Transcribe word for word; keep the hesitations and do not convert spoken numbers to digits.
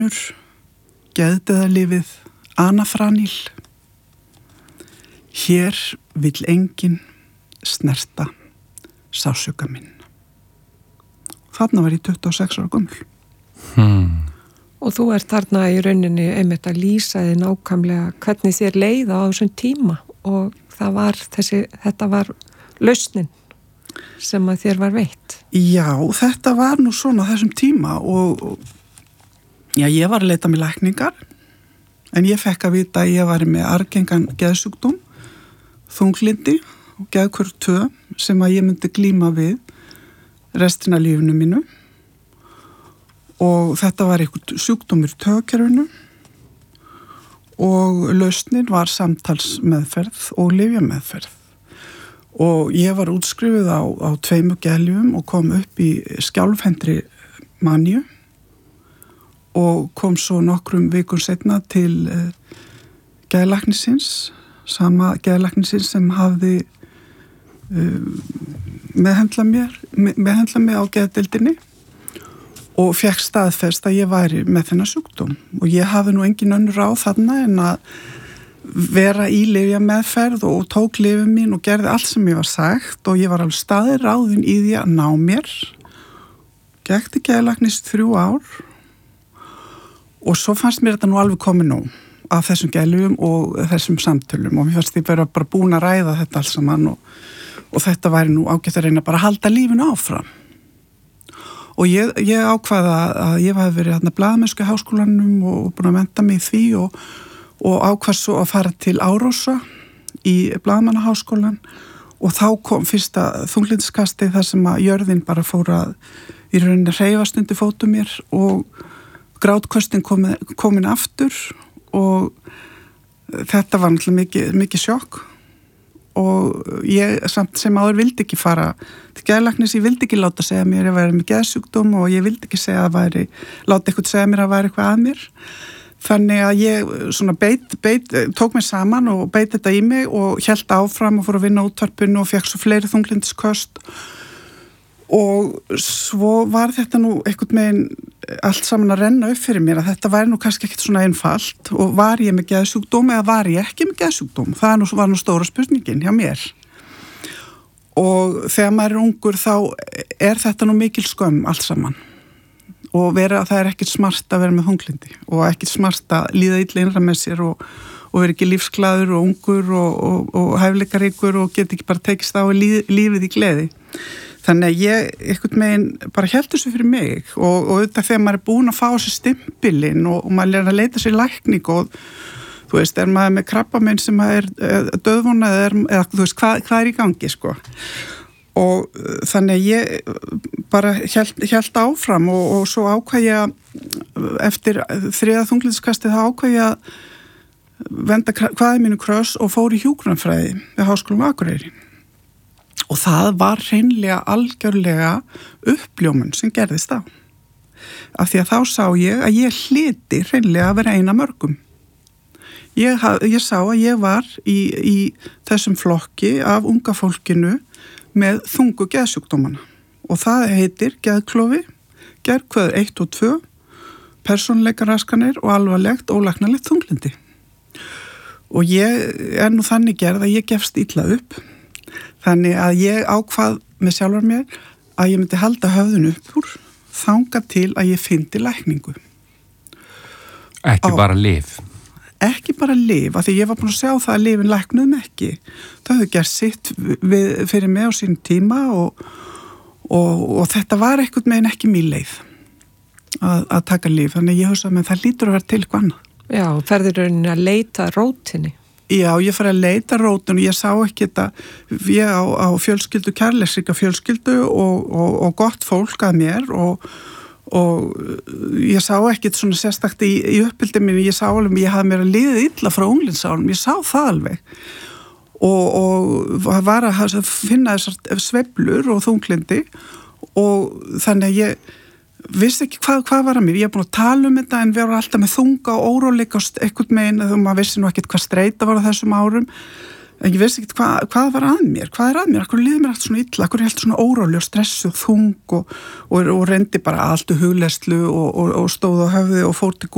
Geðdauðalyfið Anafranil. Hér vill enginn snerta sársauka minn. Þarna var ég tuttugu og sex ára gömul. Hmm. Og þú ert þarna í rauninni einmitt að lýsa þið nákvæmlega hvernig þér leið á þessum tíma og það var þessi, þetta var lausnin sem að þér var veitt. Já, þetta var nú svona þessum tíma og, og já, ég var að leita með lækningar en ég fekk að vita að ég var með arfgengan geðsjúkdóm, þunglindi og geðhvörf tvö sem að ég myndi glíma við restina af lífinu mínu. Og þetta var einhvern sjúkdómur í taugakerfinu og lausnin var samtalsmeðferð og lyfjameðferð. Og ég var útskrifuð á, á tveimu geðlyfjum og kom upp í skjálfhendri maníu og kom svo nokkrum vikum seinna til uh, geðlæknisins, sama geðlæknisins sem hafði uh, meðhendlað mér, meðhendlað mig á geðdeildinni. Og fekk staðfest að ég væri með þennan sjúkdóm og ég hafi nú engin önnur ráð þarna en að vera í lyfjameðferð og tók lyfin mín og gerði allt sem ég var sagt og ég var alveg staðir ráðin í því að ná mér. Gekk til geðlæknis þrjú ár og svo fannst mér þetta nú alveg komið nóg af þessum geðlyfjum og þessum samtölum og mér fannst ég bara, bara búin að ræða þetta alls saman og, og þetta væri nú ágætt að reyna bara að halda lífinu áfram. Og ég, ég ákvaða að ég hafi verið hérna blaðamennsku háskólanum og búin að mennta mig í því og, og ákvað svo að fara til Árósa í blaðamannaháskólan og þá kom fyrsta þunglyndskastið þar sem að jörðin bara fór að í rauninni hreyfast undir fótum mér og grátköstin komin, komin aftur og þetta var náttúrulega mikið, mikið sjokk. Og ég samt sem áður vildi ekki fara til geðlæknis, ég vildi ekki láta segja mér að væri með geðsjúkdóm og ég vildi ekki segja að væri, láta eitthvað segja mér að væri eitthvað að mér. Þannig að ég svona beit, beit, tók mig saman og beit þetta í mig og hélt áfram og fór að vinna útvarpinu og fekk svo fleiri þunglyndisköst og svo var þetta nú einhvern veginn allt saman að renna upp fyrir mér að þetta væri nú kannski ekkert svona einfalt og var ég með geðsjúkdóm eða var ég ekki með geðsjúkdóm, það nú, var nú stóra spurningin hjá mér og þegar maður er ungur þá er þetta nú mikil skömm allt saman og vera, það er ekkert smart að vera með þunglyndi og ekkert smart að líða illa innra með sér og, og vera ekki lífsglaður og ungur og, og, og hæfileikaríkur og geta ekki bara tekist á líf, lífið í gleði. Þannig að ég einhvern veginn bara hélt þessu fyrir mig og, og auðvitað þegar maður er búin að fá þessu stimpilinn og, og maður er að leita sér lækning og þú veist, er maður með krabbamein sem er döðvona eða, eða þú veist, hvað, hvað er í gangi sko. Og þannig að ég bara hélt, hélt áfram og, og svo ákvað ég eftir þriða þunglyndskastið þá ákvað ég að venda hvaði mínu kross og fór í hjúkrunarfræði við Háskólanum á Akureyri. Og það var hreinlega algjörlega uppljómun sem gerðist á. Af því að þá sá ég að ég hlyti hreinlega að vera eina mörgum. Ég, ég sá að ég var í, í þessum flokki af unga fólkinu með þungu geðsjúkdómana. Og það heitir geðklofi, geðkvöður eitt og tvö, persónuleikaraskanir og alvarlegt ólæknanlegt þunglyndi. Og ég er nú þannig gerð að ég gefst illa upp. Þannig að ég ákvað með sjálfar mér að ég myndi halda höfðun upp úr þangað til að ég fyndi lækningu. Ekki Á, bara lyf? Ekki bara lyf, af því ég var búin að sjá það að lyfin læknuðum ekki. Það hefði gert sitt við, fyrir mig á sín tíma og, og, og þetta var einhvern veginn ekki mín leið að, að taka lyf. Þannig að ég hugsaði með það lítur að vera til eitthvað annað. Já, ferðir rauninni að leita rótinni. Já, ég fór að leita rótun og ég sá ekki þetta, ég á, á fjölskyldu, kærleiksríka fjölskyldu og, og, og gott fólk að mér og, og ég sá ekkert svona sérstakt í, í uppbyldi mínu, ég sá alveg, ég hafði mér að liðið illa frá unglingsárunum, ég sá það alveg og, og var að finna þessar sveiflur og þunglindi og þannig að ég vissi ekki hvað, hvað var að mér, ég er búin að tala um þetta en við varum alltaf með þunga og óróleika og eitthvað meginn, þegar maður vissi nú ekkert hvað streita var á þessum árum, en ég vissi ekkert hvað, hvað var að mér, hvað er að mér, akkur liði mér allt svona illa, akkur er allt svona óróli og stressu og þung og, og, og reyndi bara allt hugleyslu og, og, og stóð á höfði og fór til